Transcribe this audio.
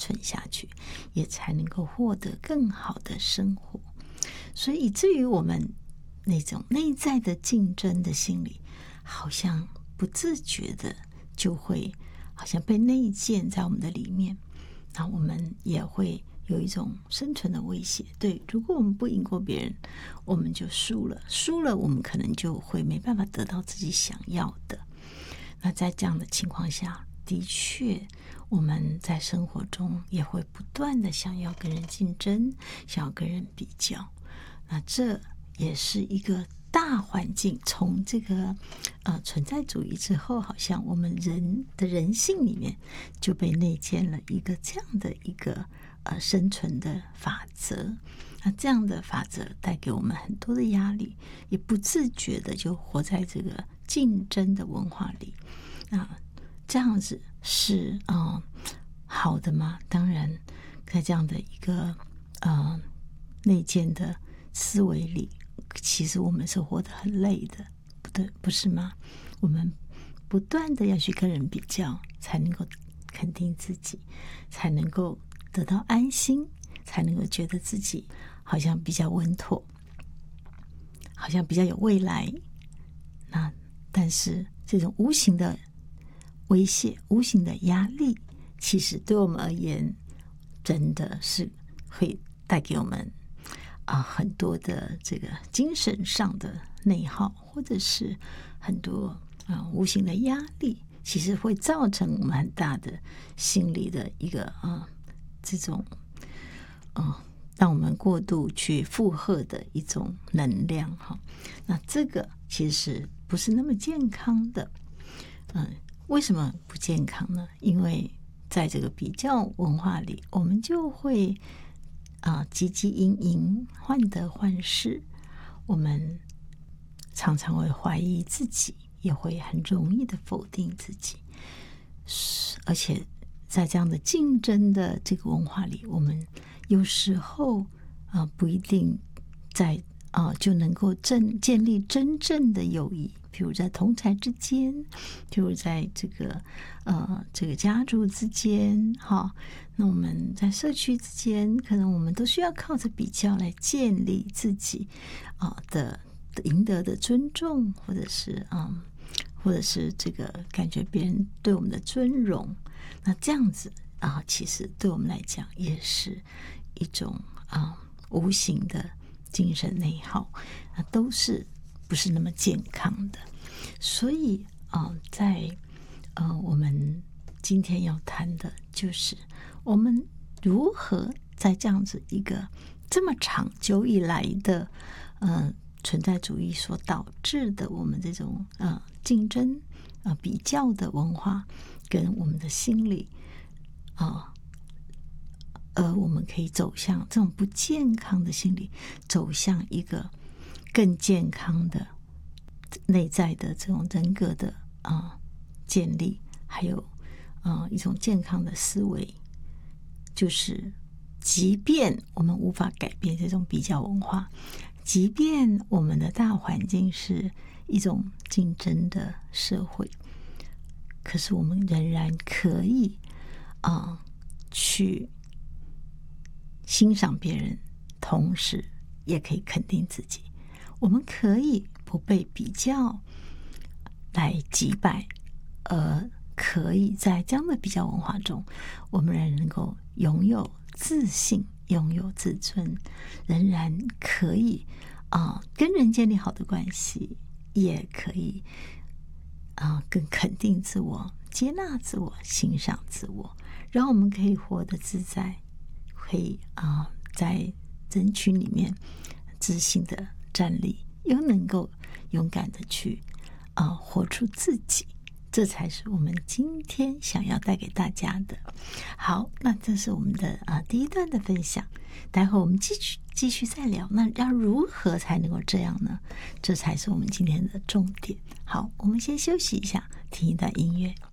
存下去，也才能够获得更好的生活。所以以至于我们那种内在的竞争的心理，好像不自觉的就会好像被内建在我们的里面，那我们也会有一种生存的威胁。对，如果我们不赢过别人，我们就输了，输了我们可能就会没办法得到自己想要的。那在这样的情况下，的确我们在生活中也会不断的想要跟人竞争，想要跟人比较。那这也是一个大环境，从这个存在主义之后，好像我们人的人性里面就被内建了一个这样的一个生存的法则。那这样的法则带给我们很多的压力，也不自觉的就活在这个竞争的文化里。那这样子是好的吗？当然，在这样的一个内建的思维里，其实我们是活得很累的，不是吗？我们不断的要去跟人比较，才能够肯定自己，才能够得到安心，才能够觉得自己好像比较稳妥，好像比较有未来。那但是这种无形的威胁、无形的压力，其实对我们而言，真的是会带给我们很多的这个精神上的内耗，或者是很多无形的压力，其实会造成我们很大的心理的一个这种让我们过度去负荷的一种能量哈。那这个其实不是那么健康的。为什么不健康呢？因为在这个比较文化里，我们就会汲汲营营，患得患失。我们常常会怀疑自己，也会很容易的否定自己。而且在这样的竞争的这个文化里，我们有时候不一定在就能够建立真正的友谊。比如在同侪之间，比如在这个家族之间，那我们在社区之间，可能我们都需要靠着比较来建立自己的赢得的尊重，或者是这个感觉别人对我们的尊荣。那这样子其实对我们来讲也是一种无形的精神内耗，都是不是那么健康的。所以在我们今天要谈的就是我们如何在这样子一个这么长久以来的存在主义所导致的我们这种竞争比较的文化跟我们的心理我们可以走向这种不健康的心理，走向一个更健康的内在的这种人格的建立，还有一种健康的思维。就是即便我们无法改变这种比较文化，即便我们的大环境是一种竞争的社会，可是我们仍然可以去欣赏别人，同时也可以肯定自己。我们可以不被比较来击败，而可以在这样的比较文化中，我们仍然能够拥有自信，拥有自尊，仍然可以跟人建立好的关系，也可以更肯定自我，接纳自我，欣赏自我，让我们可以活得自在，可以在人群里面自信的站立，又能够勇敢的去活出自己。这才是我们今天想要带给大家的。好，那这是我们的第一段的分享，待会我们继续再聊。那要如何才能够这样呢？这才是我们今天的重点。好，我们先休息一下，听一段音乐。